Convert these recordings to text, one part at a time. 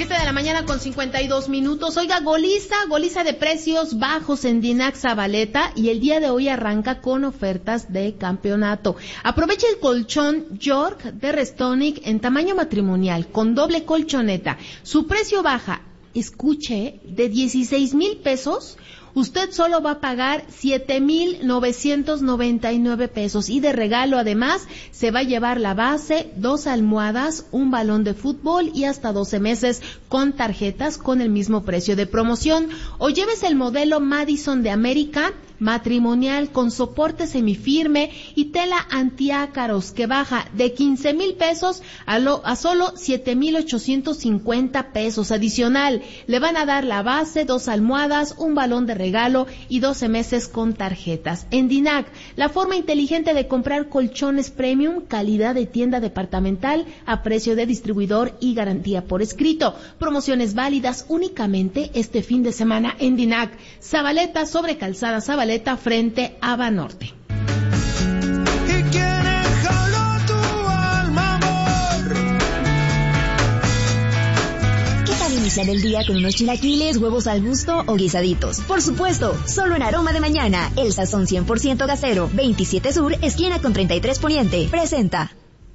7 de la mañana con 52 minutos. Oiga, goliza de precios bajos en Dinac Zabaleta y el día de hoy arranca con ofertas de campeonato. Aprovecha el colchón York de Restonic en tamaño matrimonial con doble colchoneta. Su precio baja, escuche, de 16,000 pesos. Usted solo va a pagar 7,999 pesos y de regalo además se va a llevar la base, 2 almohadas, un balón de fútbol y hasta 12 meses con tarjetas con el mismo precio de promoción. O llévese el modelo Madison de América matrimonial con soporte semifirme y tela antiácaros que baja de 15,000 pesos a solo 7,850 pesos. Adicional, le van a dar la base, 2 almohadas, un balón de regalo y 12 meses con tarjetas. En Dinac, la forma inteligente de comprar colchones premium, calidad de tienda departamental a precio de distribuidor y garantía por escrito. Promociones válidas únicamente este fin de semana en Dinac Zabaleta, sobre Calzada Zabaleta, frente a Banorte. Iniciar el día con unos chilaquiles, huevos al gusto o guisaditos. Por supuesto, solo en Aroma de Mañana, el sazón 100% casero, 27 Sur, esquina con 33 Poniente. Presenta.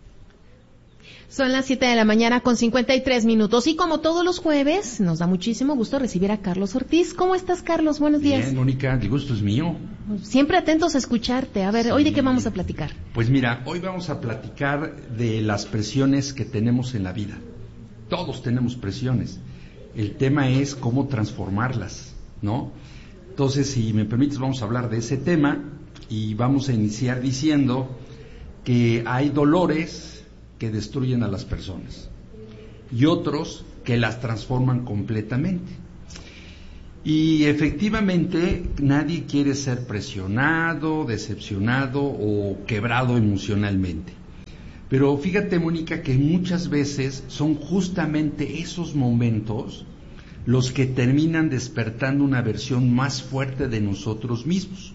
Son las 7 de la mañana con 53 minutos y como todos los jueves, nos da muchísimo gusto recibir a Carlos Ortiz. ¿Cómo estás, Carlos? Buenos días. Bien, Mónica, el gusto es mío. Siempre atentos a escucharte. A ver, sí. ¿Hoy de qué vamos a platicar? Pues mira, hoy vamos a platicar de las presiones que tenemos en la vida. Todos tenemos presiones. El tema es cómo transformarlas, ¿no? Entonces, si me permites, vamos a hablar de ese tema y vamos a iniciar diciendo que hay dolores que destruyen a las personas y otros que las transforman completamente. Y efectivamente, nadie quiere ser presionado, decepcionado o quebrado emocionalmente. Pero fíjate, Mónica, que muchas veces son justamente esos momentos los que terminan despertando una versión más fuerte de nosotros mismos.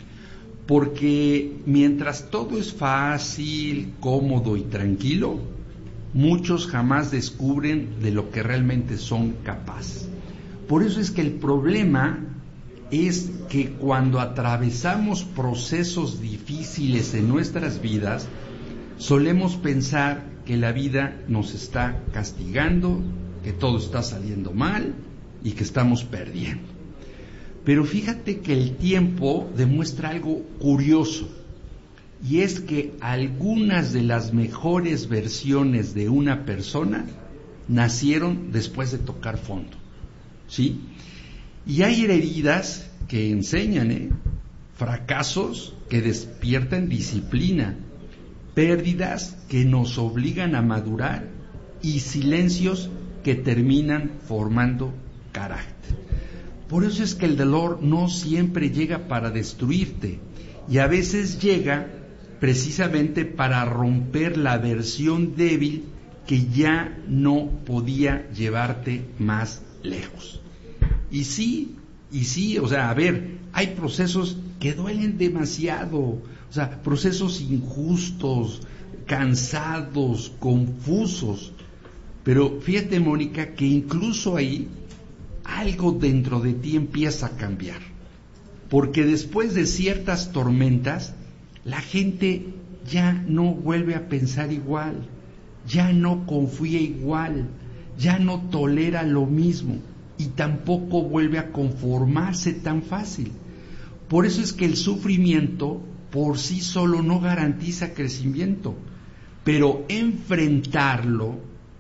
Porque mientras todo es fácil, cómodo y tranquilo, muchos jamás descubren de lo que realmente son capaces. Por eso es que el problema es que cuando atravesamos procesos difíciles en nuestras vidas, solemos pensar que la vida nos está castigando, que todo está saliendo mal y que estamos perdiendo. Pero fíjate que el tiempo demuestra algo curioso, y es que algunas de las mejores versiones de una persona nacieron después de tocar fondo, ¿sí? Y hay heridas que enseñan, fracasos que despiertan disciplina, pérdidas que nos obligan a madurar y silencios que terminan formando carácter. Por eso es que el dolor no siempre llega para destruirte y a veces llega precisamente para romper la versión débil que ya no podía llevarte más lejos. Y sí, o sea, a ver, hay procesos que duelen demasiado, o sea, procesos injustos, cansados, confusos. Pero fíjate, Mónica, que incluso ahí algo dentro de ti empieza a cambiar. Porque después de ciertas tormentas, la gente ya no vuelve a pensar igual, ya no confía igual, ya no tolera lo mismo y tampoco vuelve a conformarse tan fácil. Por eso es que el sufrimiento por sí solo no garantiza crecimiento, pero enfrentarlo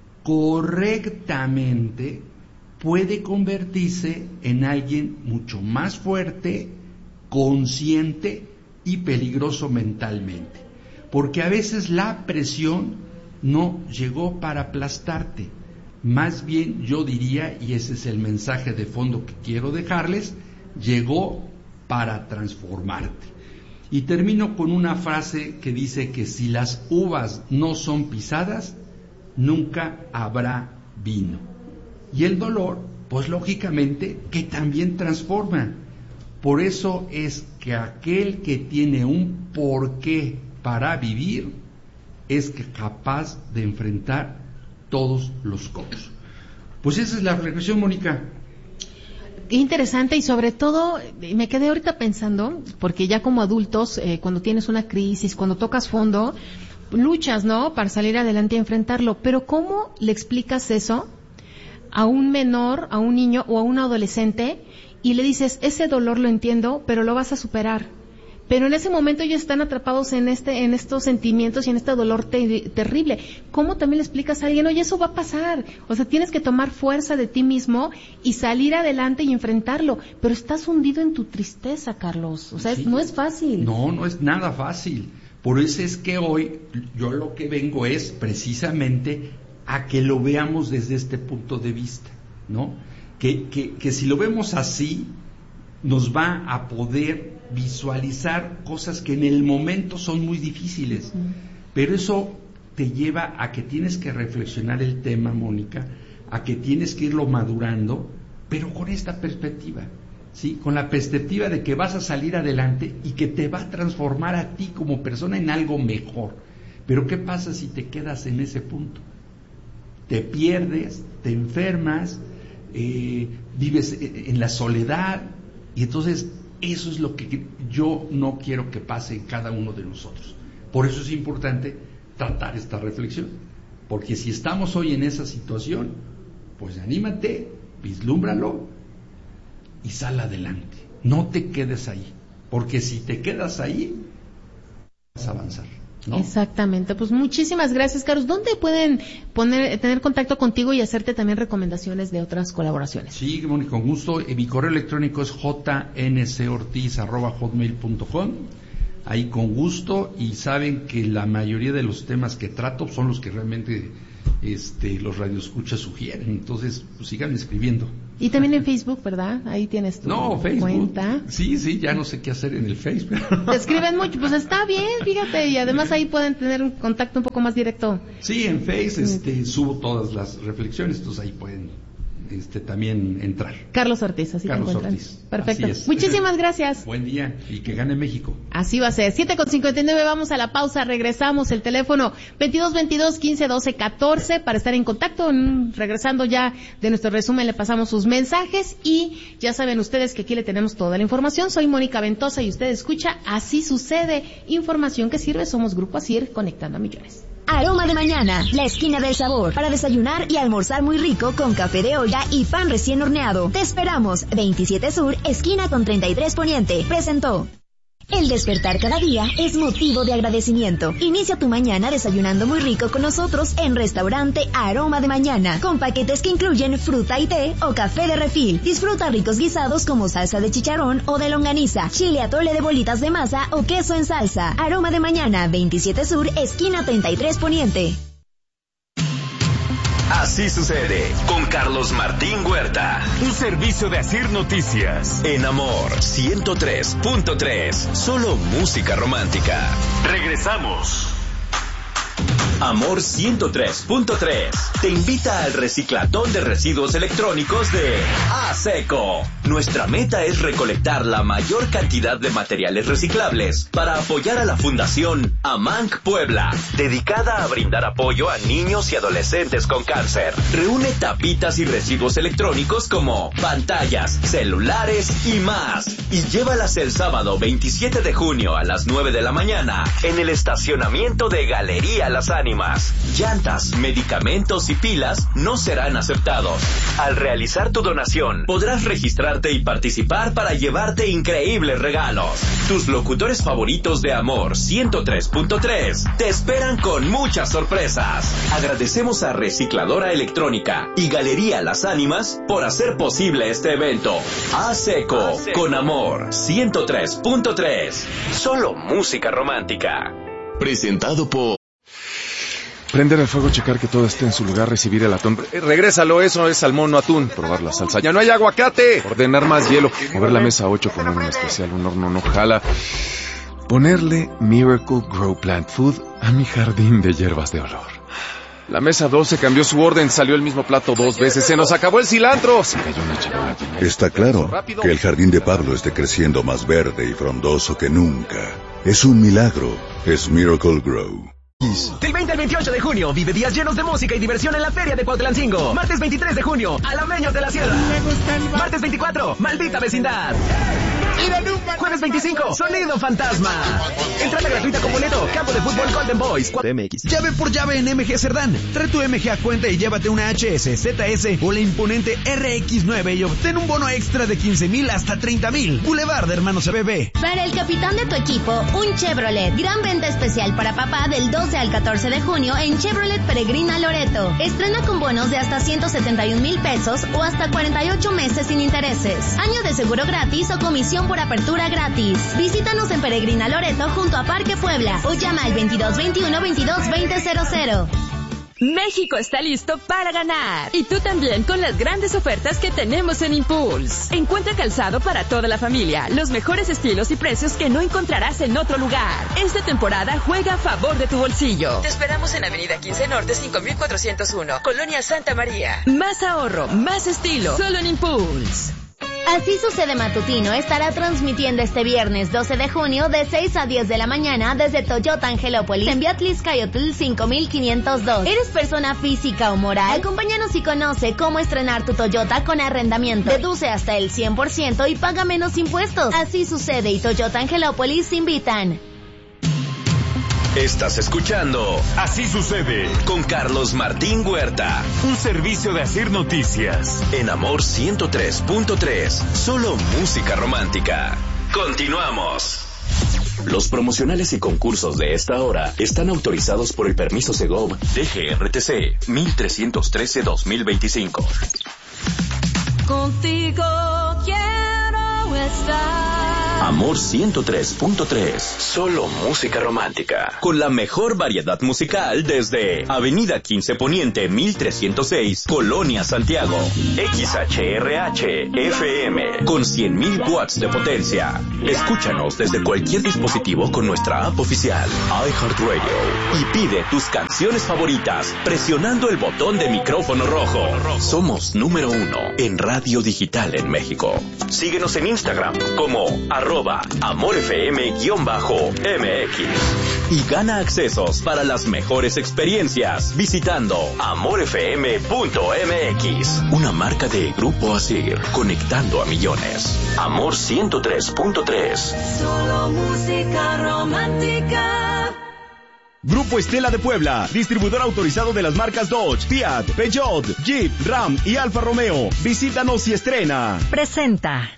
correctamente puede convertirse en alguien mucho más fuerte, consciente y peligroso mentalmente. Porque a veces la presión no llegó para aplastarte, más bien yo diría, y ese es el mensaje de fondo que quiero dejarles, llegó para transformarte. Y termino con una frase que dice que si las uvas no son pisadas, nunca habrá vino. Y el dolor, pues lógicamente, que también transforma. Por eso es que aquel que tiene un porqué para vivir es capaz de enfrentar todos los costos. Pues esa es la reflexión, Mónica. Interesante, y sobre todo me quedé ahorita pensando, porque ya como adultos, cuando tienes una crisis, cuando tocas fondo, luchas, ¿no?, para salir adelante y enfrentarlo, pero ¿cómo le explicas eso a un menor, a un niño o a un adolescente y le dices, ese dolor lo entiendo, pero lo vas a superar? Pero en ese momento ellos están atrapados en estos sentimientos y en este dolor terrible. ¿Cómo también le explicas a alguien, oye, eso va a pasar? O sea, tienes que tomar fuerza de ti mismo y salir adelante y enfrentarlo. Pero estás hundido en tu tristeza, Carlos. O sea, sí, no es fácil. No es nada fácil. Por eso es que hoy yo lo que vengo es precisamente a que lo veamos desde este punto de vista, ¿no? Que si lo vemos así, nos va a poder visualizar cosas que en el momento son muy difíciles, pero eso te lleva a que tienes que reflexionar el tema, Mónica, a que tienes que irlo madurando, pero con esta perspectiva, ¿sí? Con la perspectiva de que vas a salir adelante y que te va a transformar a ti como persona en algo mejor. Pero ¿qué pasa si te quedas en ese punto? Te pierdes, te enfermas, vives en la soledad, y entonces eso es lo que yo no quiero que pase en cada uno de nosotros. Por eso es importante tratar esta reflexión, porque si estamos hoy en esa situación, pues anímate, vislúmbralo y sal adelante. No te quedes ahí, porque si te quedas ahí, vas a avanzar, ¿no? Exactamente. Pues muchísimas gracias, Carlos. ¿Dónde pueden tener contacto contigo y hacerte también recomendaciones de otras colaboraciones? Sí, Mónica, con gusto. Mi correo electrónico es jncortiz@hotmail.com. Ahí con gusto, y saben que la mayoría de los temas que trato son los que realmente los radioescuchas sugieren. Entonces, pues sigan escribiendo. Y también en Facebook, ¿verdad? Ahí tienes tu cuenta. Sí, ya no sé qué hacer en el Facebook. Te escriben mucho, pues está bien, fíjate, y además ahí pueden tener un contacto un poco más directo. Sí, en Facebook subo todas las reflexiones, entonces ahí pueden también entrar. Carlos Ortiz, así Carlos te encuentran. Ortiz. Perfecto. Así es. Muchísimas gracias. Buen día y que gane México. Así va a ser. 7:59, vamos a la pausa, regresamos. El teléfono 2222-1512-14 para estar en contacto. Regresando ya de nuestro resumen, le pasamos sus mensajes y ya saben ustedes que aquí le tenemos toda la información. Soy Mónica Ventosa y usted escucha Así Sucede. Información que sirve. Somos Grupo Asir, conectando a millones. Aroma de Mañana, la esquina del sabor, para desayunar y almorzar muy rico con café de olla y pan recién horneado. Te esperamos, 27 Sur, esquina con 33 Poniente. Presentó. El despertar cada día es motivo de agradecimiento. Inicia tu mañana desayunando muy rico con nosotros en Restaurante Aroma de Mañana, con paquetes que incluyen fruta y té o café de refil. Disfruta ricos guisados como salsa de chicharrón o de longaniza, chile atole de bolitas de masa o queso en salsa. Aroma de Mañana, 27 Sur, esquina 33 Poniente. Así sucede con Carlos Martín Huerta. Un servicio de Asir Noticias. En Amor 103.3. Solo música romántica. Regresamos. Amor 103.3 te invita al reciclatón de residuos electrónicos de ASECO. Nuestra meta es recolectar la mayor cantidad de materiales reciclables para apoyar a la Fundación AMANC Puebla, dedicada a brindar apoyo a niños y adolescentes con cáncer. Reúne tapitas y residuos electrónicos como pantallas, celulares y más, y llévalas el sábado 27 de junio a las 9 de la mañana en el estacionamiento de Galería Las Ánimas. Llantas, medicamentos y pilas no serán aceptados. Al realizar tu donación, podrás registrarte y participar para llevarte increíbles regalos. Tus locutores favoritos de Amor 103.3 te esperan con muchas sorpresas. Agradecemos a Recicladora Electrónica y Galería Las Ánimas por hacer posible este evento. ASECO con Amor 103.3. Solo música romántica. Presentado por... Prender el fuego, checar que todo esté en su lugar, recibir el atún. Regrésalo, eso es salmón, no atún. Probar la salsa. ¡Ya no hay aguacate! Ordenar más hielo. Mover la mesa 8, poner un especial, un horno no jala. Ponerle Miracle Grow Plant Food a mi jardín de hierbas de olor. La mesa 12 cambió su orden, salió el mismo plato 2 veces. ¡Se nos acabó el cilantro! Se cayó una charola. Está claro que el jardín de Pablo esté creciendo más verde y frondoso que nunca. Es un milagro. Es Miracle Grow. Del 20 al 28 de junio, vive días llenos de música y diversión en la Feria de Cuautlancingo. Martes 23 de junio, Alameños de la Sierra. Martes 24, Maldita Vecindad. Jueves 25, Sonido Fantasma. Entrada gratuita con boleto, Campo de Fútbol Golden Boys. MX. Llave por llave en MG Cerdán. Trae tu MG a cuenta y llévate una HS, ZS o la imponente RX9 y obtén un bono extra de 15,000 hasta 30,000. Boulevard de Hermanos ABB. Para el capitán de tu equipo, un Chevrolet. Gran venta especial para papá del 12 al 14 de junio en Chevrolet Peregrina Loreto. Estrena con bonos de hasta 171,000 pesos o hasta 48 meses sin intereses. Año de seguro gratis o comisión por apertura gratis. Visítanos en Peregrina Loreto junto a Parque Puebla o llama al 2221-222000. México está listo para ganar. Y tú también con las grandes ofertas que tenemos en Impulse. Encuentra calzado para toda la familia, los mejores estilos y precios que no encontrarás en otro lugar. Esta temporada juega a favor de tu bolsillo. Te esperamos en Avenida 15 Norte 5401, Colonia Santa María. Más ahorro, más estilo, solo en Impulse. Así Sucede Matutino estará transmitiendo este viernes 12 de junio de 6 a 10 de la mañana desde Toyota Angelópolis en Beatlixcayotl 5502. ¿Eres persona física o moral? Acompáñanos y conoce cómo estrenar tu Toyota con arrendamiento. Deduce hasta el 100% y paga menos impuestos. Así Sucede y Toyota Angelópolis invitan. Estás escuchando Así Sucede con Carlos Martín Huerta. Un servicio de Asir Noticias. En Amor 103.3. Solo música romántica. Continuamos. Los promocionales y concursos de esta hora están autorizados por el permiso Segov DGRTC 1313-2025. Contigo quiero estar. Amor 103.3. Solo música romántica. Con la mejor variedad musical desde Avenida 15 Poniente 1306, Colonia Santiago. XHRH FM con 100,000 watts de potencia. Escúchanos desde cualquier dispositivo con nuestra app oficial iHeartRadio y pide tus canciones favoritas presionando el botón de micrófono rojo. Somos número 1 en radio digital en México. Síguenos en Instagram como @AmorFM_MX y gana accesos para las mejores experiencias visitando amorfm.mx, una marca de Grupo Asir, conectando a millones. Amor 103.3. Solo música romántica. Grupo Estela de Puebla, distribuidor autorizado de las marcas Dodge, Fiat, Peugeot, Jeep, Ram y Alfa Romeo. Visítanos y estrena. Presenta.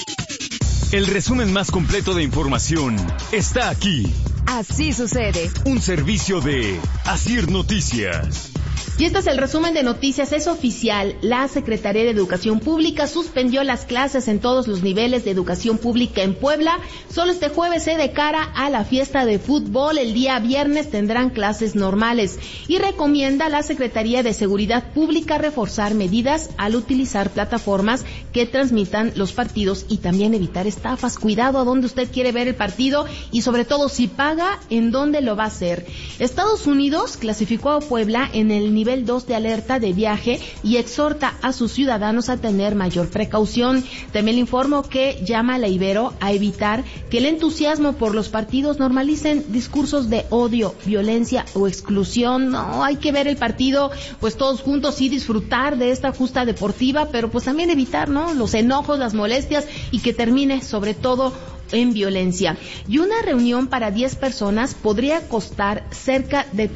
El resumen más completo de información está aquí. Así Sucede. Un servicio de Asir Noticias. Y este es el resumen de noticias. Es oficial, la Secretaría de Educación Pública suspendió las clases en todos los niveles de educación pública en Puebla. Solo este jueves, de cara a la fiesta de fútbol, el día viernes tendrán clases normales. Y recomienda a la Secretaría de Seguridad Pública reforzar medidas al utilizar plataformas que transmitan los partidos y también evitar estafas. Cuidado a dónde usted quiere ver el partido y sobre todo si paga, en dónde lo va a hacer. Estados Unidos clasificó a Puebla en el nivel 2 de alerta de viaje y exhorta a sus ciudadanos a tener mayor precaución. También le informo que llama a la Ibero a evitar que el entusiasmo por los partidos normalicen discursos de odio, violencia o exclusión. No, hay que ver el partido pues todos juntos y disfrutar de esta justa deportiva, pero pues también evitar, ¿no?, los enojos, las molestias y que termine sobre todo en violencia. Y una reunión para 10 personas podría costar cerca de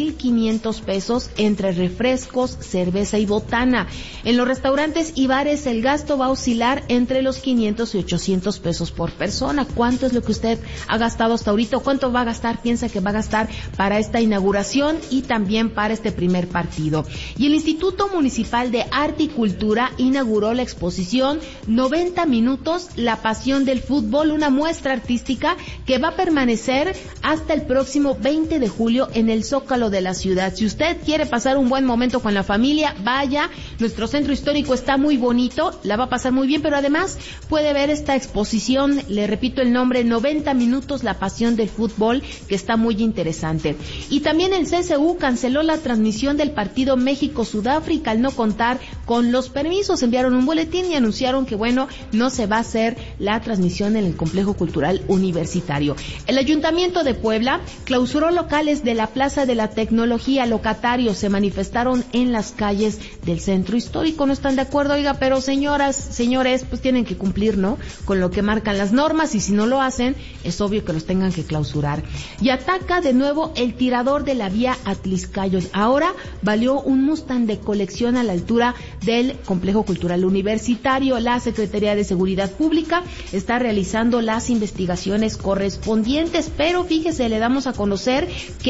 3,500 pesos entre refrescos, cerveza y botana. En los restaurantes y bares el gasto va a oscilar entre los 500 y 800 pesos por persona. ¿Cuánto es lo que usted ha gastado hasta ahorita? ¿Cuánto va a gastar? Piensa que va a gastar para esta inauguración y también para este primer partido. Y el Instituto Municipal de Arte y Cultura inauguró la exposición 90 minutos, la pasión del fútbol, una muestra artística que va a permanecer hasta el próximo 20 de julio en el Zócalo de la ciudad. Si usted quiere pasar un buen momento con la familia, vaya. Nuestro centro histórico está muy bonito, la va a pasar muy bien, pero además puede ver esta exposición, le repito el nombre, 90 minutos, la pasión del fútbol, que está muy interesante. Y también el CSU canceló la transmisión del partido México-Sudáfrica al no contar con los permisos. Enviaron un boletín y anunciaron que, bueno, no se va a hacer la transmisión en el completo Complejo Cultural Universitario. El Ayuntamiento de Puebla clausuró locales de la Plaza de la Tecnología. Locatarios se manifestaron en las calles del centro histórico. No están de acuerdo, oiga, pero señoras, señores, pues tienen que cumplir, ¿no?, con lo que marcan las normas, y si no lo hacen, es obvio que los tengan que clausurar. Y ataca de nuevo el tirador de la vía Atliscayos. Ahora valió un Mustang de colección a la altura del Complejo Cultural Universitario. La Secretaría de Seguridad Pública está realizando las investigaciones correspondientes, pero fíjese, le damos a conocer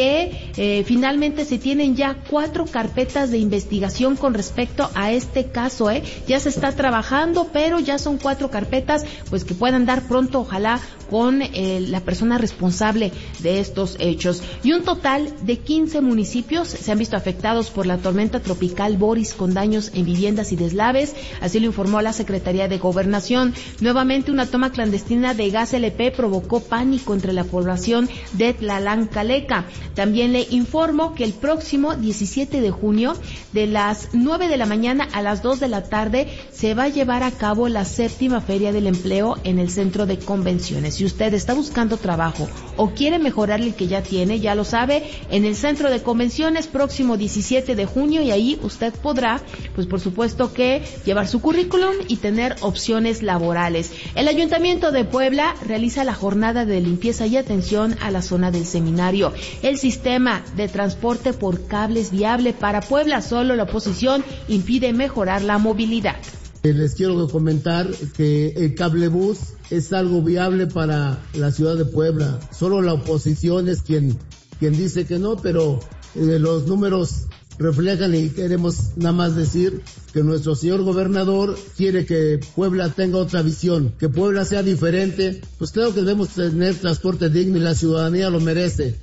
que finalmente se tienen ya 4 carpetas de investigación con respecto a este caso, ya se está trabajando, pero ya son 4 carpetas, pues que puedan dar pronto, ojalá, con la persona responsable de estos hechos. Y un total de 15 municipios se han visto afectados por la tormenta tropical Boris, con daños en viviendas y deslaves, así lo informó la Secretaría de Gobernación. Nuevamente, una toma clandestina de gas LP provocó pánico entre la población de Tlalancaleca. También le informo que el próximo 17 de junio, de las 9 de la mañana a las 2 de la tarde, se va a llevar a cabo la 7ª Feria del Empleo en el Centro de Convenciones. Si usted está buscando trabajo o quiere mejorar el que ya tiene, ya lo sabe, en el Centro de Convenciones, próximo 17 de junio, y ahí usted podrá, pues por supuesto que llevar su currículum y tener opciones laborales. El Ayuntamiento de Puebla realiza la jornada de limpieza y atención a la zona del seminario. El sistema de transporte por cable es viable para Puebla, solo la oposición impide mejorar la movilidad. Les quiero comentar que el cablebús es algo viable para la ciudad de Puebla. Solo la oposición es quien dice que no, pero los números reflejan, y queremos nada más decir que nuestro señor gobernador quiere que Puebla tenga otra visión, que Puebla sea diferente. Pues claro que debemos tener transporte digno y la ciudadanía lo merece.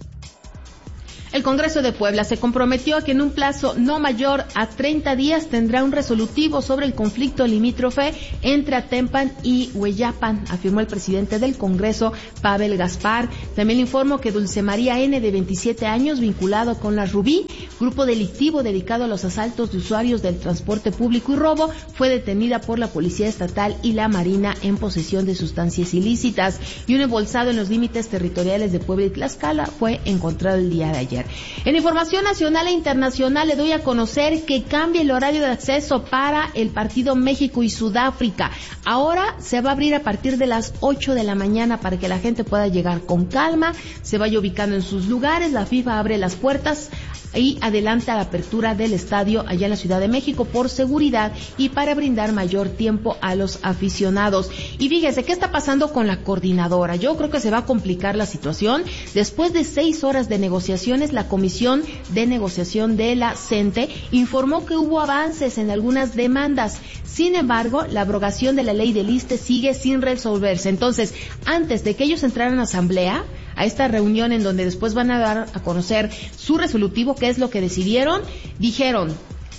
El Congreso de Puebla se comprometió a que en un plazo no mayor a 30 días tendrá un resolutivo sobre el conflicto limítrofe entre Atempan y Hueyapan, afirmó el presidente del Congreso, Pavel Gaspar. También le informo que Dulce María N., de 27 años, vinculado con la Rubí, grupo delictivo dedicado a los asaltos de usuarios del transporte público y robo, fue detenida por la Policía Estatal y la Marina en posesión de sustancias ilícitas. Y un embolsado en los límites territoriales de Puebla y Tlaxcala fue encontrado el día de ayer. En información nacional e internacional, le doy a conocer que cambia el horario de acceso para el partido México y Sudáfrica. Ahora se va a abrir a partir de las 8 de la mañana para que la gente pueda llegar con calma, se vaya ubicando en sus lugares. La FIFA abre las puertas y adelanta la apertura del estadio allá en la Ciudad de México por seguridad y para brindar mayor tiempo a los aficionados. Y fíjese, ¿qué está pasando con la coordinadora? Yo creo que se va a complicar la situación. Después de 6 horas de negociaciones, la Comisión de Negociación de la CENTE informó que hubo avances en algunas demandas. Sin embargo, la abrogación de la ley del ISSSTE sigue sin resolverse. Entonces, antes de que ellos entraran a asamblea, a esta reunión en donde después van a dar a conocer su resolutivo, qué es lo que decidieron, dijeron,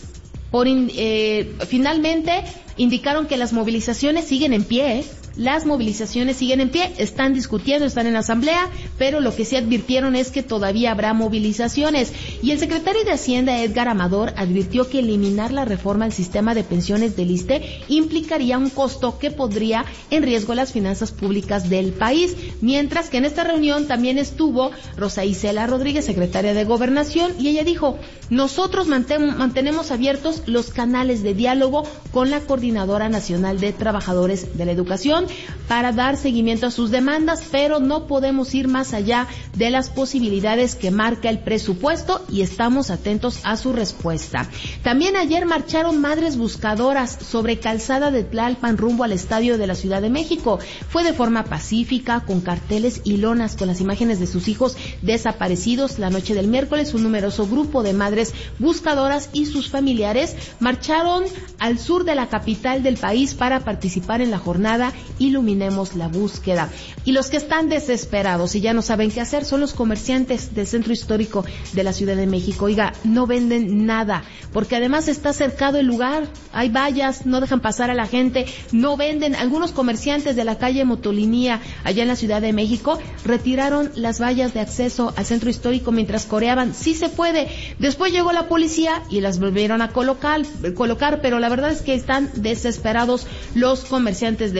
finalmente indicaron que las movilizaciones siguen en pie, Las movilizaciones siguen en pie, están discutiendo, están en asamblea, pero lo que sí advirtieron es que todavía habrá movilizaciones. Y el secretario de Hacienda, Edgar Amador, advirtió que eliminar la reforma al sistema de pensiones del ISSSTE implicaría un costo que pondría en riesgo las finanzas públicas del país. Mientras que en esta reunión también estuvo Rosa Isela Rodríguez, secretaria de Gobernación, y ella dijo: nosotros mantenemos abiertos los canales de diálogo con la Coordinadora Nacional de Trabajadores de la Educación para dar seguimiento a sus demandas, pero no podemos ir más allá de las posibilidades que marca el presupuesto y estamos atentos a su respuesta. También ayer marcharon madres buscadoras sobre Calzada de Tlalpan rumbo al estadio de la Ciudad de México. Fue de forma pacífica, con carteles y lonas con las imágenes de sus hijos desaparecidos. La noche del miércoles, un numeroso grupo de madres buscadoras y sus familiares marcharon al sur de la capital del país para participar en la jornada Iluminemos la Búsqueda. Y los que están desesperados y ya no saben qué hacer son los comerciantes del centro histórico de la Ciudad de México. Oiga, no venden nada, porque además está cercado el lugar, hay vallas, no dejan pasar a la gente, no venden. Algunos comerciantes de la calle Motolinía, allá en la Ciudad de México, retiraron las vallas de acceso al centro histórico mientras coreaban: sí se puede. Después llegó la policía y las volvieron a colocar, pero la verdad es que están desesperados los comerciantes de este lugar.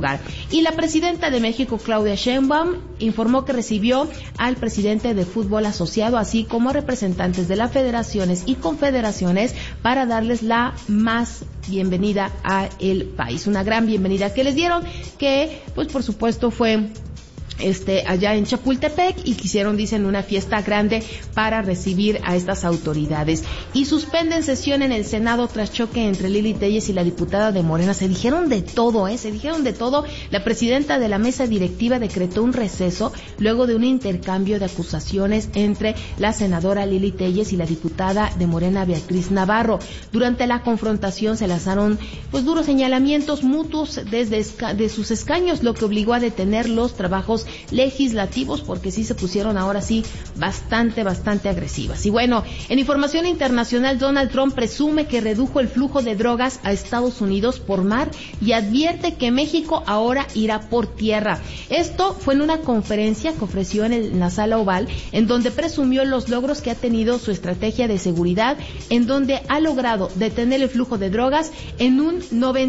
lugar. Y la presidenta de México, Claudia Sheinbaum, informó que recibió al presidente de fútbol asociado, así como a representantes de las federaciones y confederaciones para darles la más bienvenida a el país. Una gran bienvenida que les dieron, que pues por supuesto fue allá en Chapultepec, y quisieron, dicen, una fiesta grande para recibir a estas autoridades. Y suspenden sesión en el Senado tras choque entre Lili Téllez y la diputada de Morena. Se dijeron de todo, se dijeron de todo. La presidenta de la mesa directiva decretó un receso luego de un intercambio de acusaciones entre la senadora Lili Téllez y la diputada de Morena, Beatriz Navarro. Durante la confrontación se lanzaron pues duros señalamientos mutuos desde sus escaños, lo que obligó a detener los trabajos legislativos, porque sí se pusieron ahora sí bastante agresivas. Y bueno, en información internacional, Donald Trump presume que redujo el flujo de drogas a Estados Unidos por mar y advierte que México ahora irá por tierra. Esto fue en una conferencia que ofreció en la Sala Oval, en donde presumió los logros que ha tenido su estrategia de seguridad, en donde ha logrado detener el flujo de drogas en un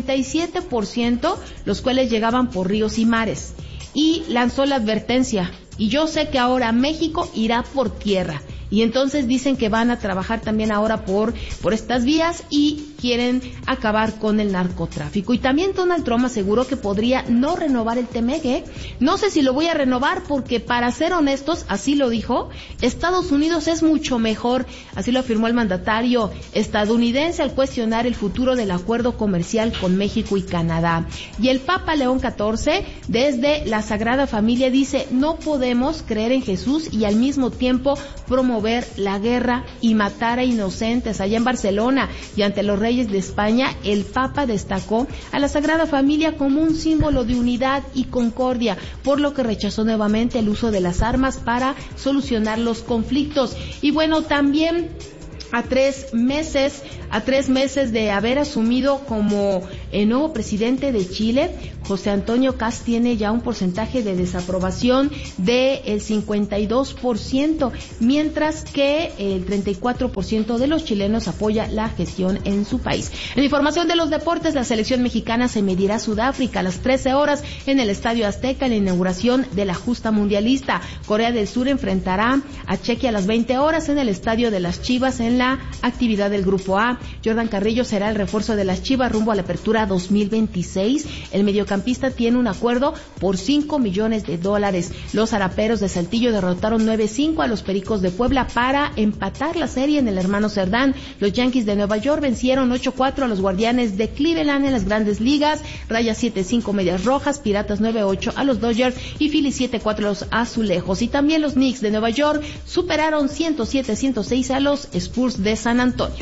97%, los cuales llegaban por ríos y mares. Y lanzó la advertencia: y yo sé que ahora México irá por tierra. Y entonces dicen que van a trabajar también ahora por estas vías y quieren acabar con el narcotráfico. Y también Donald Trump aseguró que podría no renovar el TMG. No sé si lo voy a renovar porque, para ser honestos, así lo dijo, Estados Unidos es mucho mejor. Así lo afirmó el mandatario estadounidense al cuestionar el futuro del acuerdo comercial con México y Canadá. Y el Papa León XIV, desde la Sagrada Familia, dice: no podemos creer en Jesús y al mismo tiempo promover la guerra y matar a inocentes. Allá en Barcelona y ante los reyes de España, el Papa destacó a la Sagrada Familia como un símbolo de unidad y concordia, por lo que rechazó nuevamente el uso de las armas para solucionar los conflictos. Y bueno, también a 3 meses de haber asumido como el nuevo presidente de Chile, José Antonio Kast tiene ya un porcentaje de desaprobación del 52%, mientras que el 34% de los chilenos apoya la gestión en su país. En información de los deportes, la selección mexicana se medirá a Sudáfrica a las 13 horas en el Estadio Azteca en la inauguración de la justa mundialista. Corea del Sur enfrentará a Chequia a las 20 horas en el Estadio de las Chivas en la actividad del Grupo A. Jordan Carrillo será el refuerzo de las Chivas rumbo a la apertura 2026. El mediocampista tiene un acuerdo por $5 millones. Los Araperos de Saltillo derrotaron 9-5 a los Pericos de Puebla para empatar la serie en el Hermano Cerdán. Los Yankees de Nueva York vencieron 8-4 a los Guardianes de Cleveland en las Grandes Ligas. Rayas 7-5 Medias Rojas, Piratas 9-8 a los Dodgers y Phillies 7-4 a los Azulejos. Y también los Knicks de Nueva York superaron 107-106 a los Spurs de San Antonio.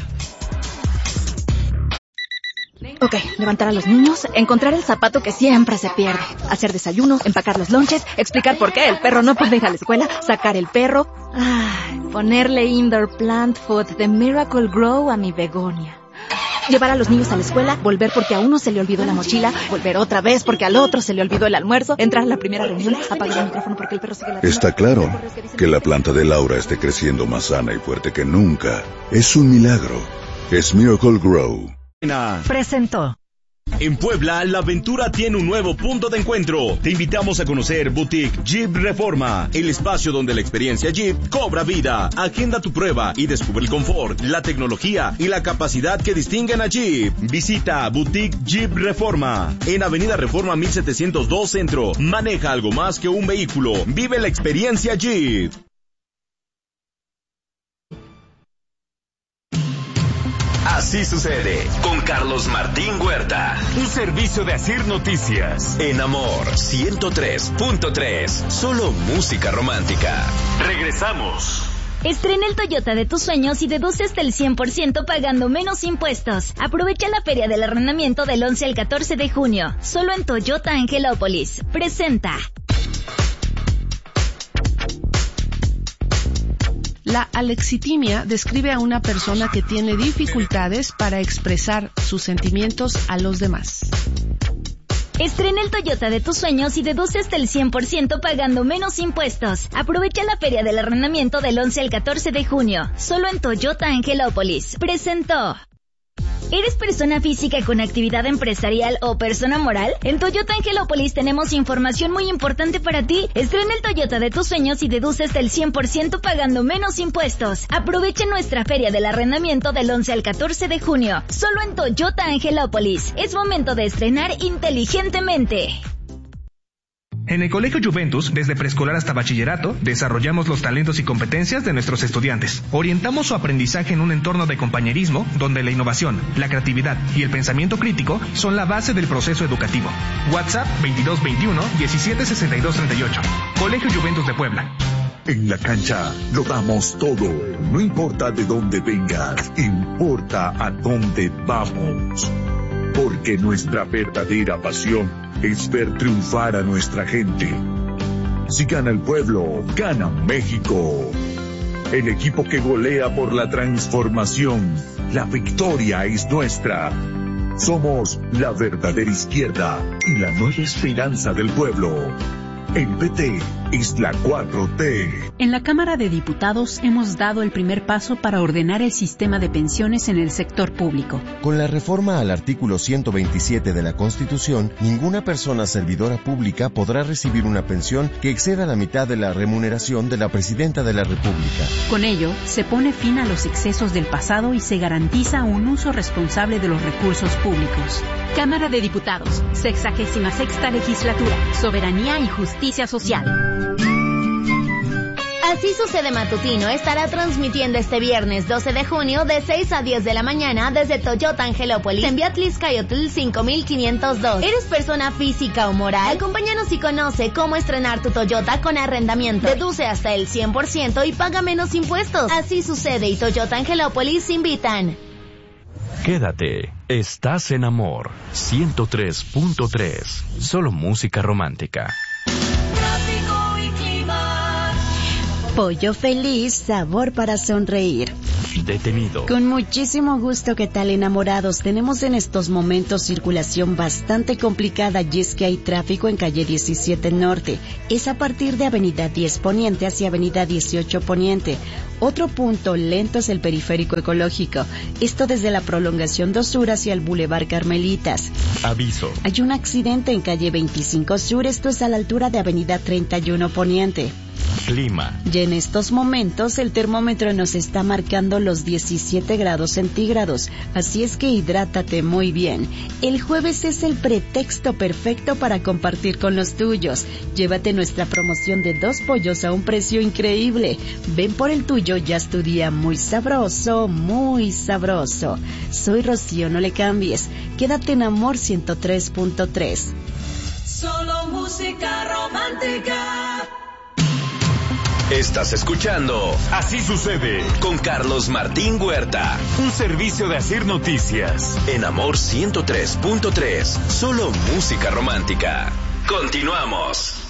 Ok, levantar a los niños, encontrar el zapato que siempre se pierde, hacer desayuno, empacar los lonches, explicar por qué el perro no puede ir a la escuela, sacar el perro, ponerle indoor plant food de Miracle Grow a mi begonia. Llevar a los niños a la escuela, volver porque a uno se le olvidó la mochila, volver otra vez porque al otro se le olvidó el almuerzo, entrar a la primera reunión, apagar el micrófono porque el perro sigue ladrando. Está claro que la planta de Laura esté creciendo más sana y fuerte que nunca. Es un milagro. Es Miracle Grow. Presentó. En Puebla, la aventura tiene un nuevo punto de encuentro. Te invitamos a conocer Boutique Jeep Reforma, el espacio donde la experiencia Jeep cobra vida. Agenda tu prueba y descubre el confort, la tecnología y la capacidad que distinguen a Jeep. Visita Boutique Jeep Reforma en Avenida Reforma 1702 Centro. Maneja algo más que un vehículo. Vive la experiencia Jeep. Así sucede con Carlos Martín Huerta. Un servicio de Asir Noticias. En Amor 103.3. Solo música romántica. Regresamos. Estrena el Toyota de tus sueños y deduce hasta el 100% pagando menos impuestos. Aprovecha la feria del arrendamiento del 11 al 14 de junio. Solo en Toyota Angelópolis. Presenta. La alexitimia describe a una persona que tiene dificultades para expresar sus sentimientos a los demás. Estrena el Toyota de tus sueños y deduce hasta el 100% pagando menos impuestos. Aprovecha la feria del arrendamiento del 11 al 14 de junio. Solo en Toyota Angelópolis. Presentó. ¿Eres persona física con actividad empresarial o persona moral? En Toyota Angelópolis tenemos información muy importante para ti. Estrena el Toyota de tus sueños y deduce hasta el 100% pagando menos impuestos. Aprovecha nuestra feria del arrendamiento del 11 al 14 de junio. Solo en Toyota Angelópolis. Es momento de estrenar inteligentemente. En el Colegio Juventus, desde preescolar hasta bachillerato, desarrollamos los talentos y competencias de nuestros estudiantes. Orientamos su aprendizaje en un entorno de compañerismo, donde la innovación, la creatividad y el pensamiento crítico son la base del proceso educativo. WhatsApp 2221 176238. Colegio Juventus de Puebla. En la cancha lo damos todo. No importa de dónde vengas, importa a dónde vamos. Porque nuestra verdadera pasión es ver triunfar a nuestra gente. Si gana el pueblo, gana México. El equipo que golea por la transformación. La victoria es nuestra. Somos la verdadera izquierda y la nueva esperanza del pueblo. El PT es la 4T. En la Cámara de Diputados hemos dado el primer paso para ordenar el sistema de pensiones en el sector público. Con la reforma al artículo 127 de la Constitución, ninguna persona servidora pública podrá recibir una pensión que exceda la mitad de la remuneración de la Presidenta de la República. Con ello, se pone fin a los excesos del pasado y se garantiza un uso responsable de los recursos públicos. Cámara de Diputados, 66ª Legislatura, Soberanía y Justicia Social. Así Sucede Matutino estará transmitiendo este viernes 12 de junio de 6 a 10 de la mañana desde Toyota Angelópolis en Vía Tlixcayotl 5502. ¿Eres persona física o moral? Acompáñanos y conoce cómo estrenar tu Toyota con arrendamiento. Deduce hasta el 100% y paga menos impuestos. Así Sucede y Toyota Angelópolis invitan. Quédate, estás en Amor 103.3, solo música romántica. Pollo Feliz, sabor para sonreír. Detenido. Con muchísimo gusto, ¿qué tal, enamorados? Tenemos en estos momentos circulación bastante complicada y es que hay tráfico en calle 17 Norte. Es a partir de avenida 10 Poniente hacia avenida 18 Poniente. Otro punto lento es el periférico ecológico. Esto desde la prolongación 2 Sur hacia el Boulevard Carmelitas. Aviso. Hay un accidente en calle 25 Sur, esto es a la altura de avenida 31 Poniente. Clima. Y en estos momentos el termómetro nos está marcando los 17 grados centígrados, así es que hidrátate muy bien. El jueves es el pretexto perfecto para compartir con los tuyos. Llévate nuestra promoción de 2 pollos a un precio increíble. Ven por el tuyo, ya es tu día muy sabroso, muy sabroso. Soy Rocío, no le cambies. Quédate en Amor 103.3. Solo música romántica. Estás escuchando Así Sucede con Carlos Martín Huerta. Un servicio de Asir Noticias. En Amor 103.3. Solo música romántica. Continuamos.